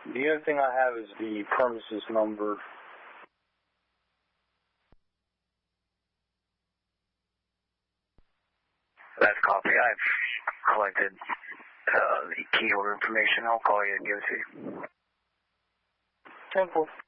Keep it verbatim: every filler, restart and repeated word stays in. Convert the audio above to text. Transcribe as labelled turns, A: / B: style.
A: The other thing I have is the premises number.
B: That's a copy. I've collected uh, the key order information. I'll call you and give it to you.
A: ten four.